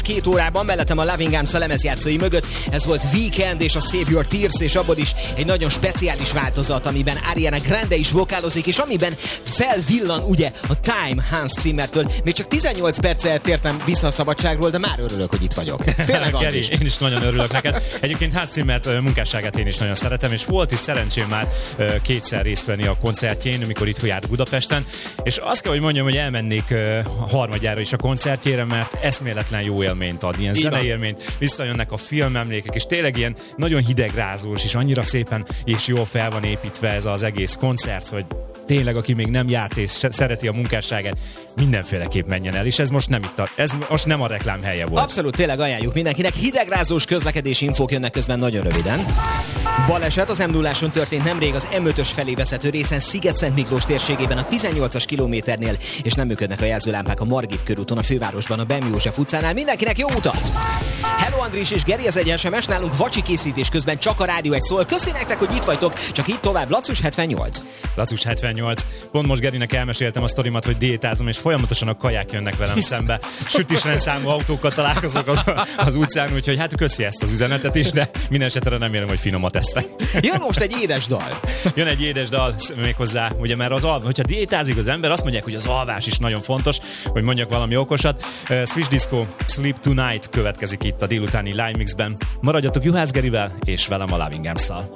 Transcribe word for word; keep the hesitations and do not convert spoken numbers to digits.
két órában, mellettem a Loving Arms a lemezjátszói mögött. Ez volt Weekend és a Save Your Tears, és abból is egy nagyon speciális változat, amiben Ariana Grande is vokálozik, és amiben felvillan ugye a Time Hans Zimmertől. Még csak tizennyolc perccel tértem vissza a szabadságról, de már örülök, hogy itt vagyok. Tényleg, Geri, én is nagyon örülök neked. Egyébként Hans Zimmert munkásságát én is nagyon szeretem, és volt is szerencsém már kétszer részt venni a koncertjén, amikor itt járt Budapesten, és azt kell, hogy mondjam, hogy elmennék harmadjára is a koncertjére, mert eszméletlen jó élményt ad, ilyen zeneélményt, visszajönnek a filmemlékek, és tényleg ilyen nagyon hidegrázós, és annyira szépen és jól fel van építve ez az egész koncert, hogy tényleg, aki még nem járt és szereti a munkásságát, mindenféleképp menjen el, és ez most nem itt a, ez most nem a reklám helye volt. Abszolút, tényleg ajánljuk mindenkinek. Hidegrázós közlekedési infók jönnek közben nagyon röviden. Baleset az em nulláson történt nemrég az em ötös felé vezető részen Sziget-Szent Miklós térségében a tizennyolcas kilométernél, és nem működnek a jelzőlámpák a Margit körúton a fővárosban a Bem József utcánál. Mindenkinek jó utat! Hello Andris és Geri, ez egy es em es, nálunk vacsi készítés közben csak a Rádió egy szól. Köszi nektek, hogy itt vagytok, csak így tovább. Lacus hetvennyolc. Lacus hetvennyolc. Pont most Gerinek elmeséltem a sztorimat, hogy diétázom, és folyamatosan a kaják jönnek velem szembe. Sütisrendszámú autókkal találkozok az, az utcán, úgyhogy hát köszi ezt az üzenetet is, de minden esetre remélem, hogy finomat esztek. Jön most egy édes dal. Jön egy édes dal méghozzá, ugye, mert az al- hogyha diétázik az ember, azt mondják, hogy az alvás is nagyon fontos, hogy mondjak valami okosat. Uh, Switch Disco, Sleep Tonight következik itt a délutáni Live Mixben. Maradjatok Juhász Gerivel és velem a Loving Arms-szal.